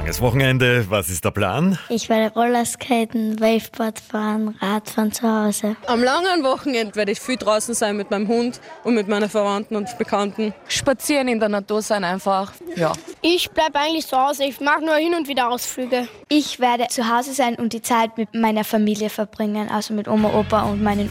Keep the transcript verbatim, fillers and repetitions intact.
Langes Wochenende, was ist der Plan? Ich werde Rollerskaten, Waveboard fahren, Radfahren zu Hause. Am langen Wochenende werde ich viel draußen sein mit meinem Hund und mit meinen Verwandten und Bekannten. Spazieren in der Natur sein einfach, ja. Ich bleibe eigentlich zu Hause, ich mache nur hin und wieder Ausflüge. Ich werde zu Hause sein und die Zeit mit meiner Familie verbringen, also mit Oma, Opa und meinen